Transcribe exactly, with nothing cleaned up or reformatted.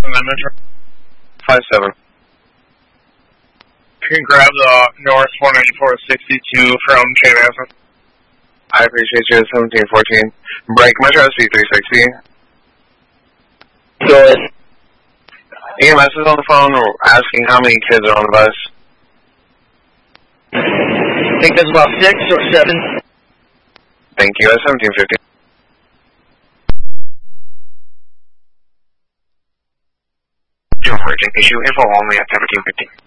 from that Metro? five seven. You can grab the North four ninety-four sixty-two from Chain Manson. I appreciate you, seventeen fourteen. Break Metro S P three sixty. Good. E M S is on the phone asking how many kids are on the bus. I think there's about six or seven. Thank you, at seventeen fifty. Emerging issue info only at seventeen fifty.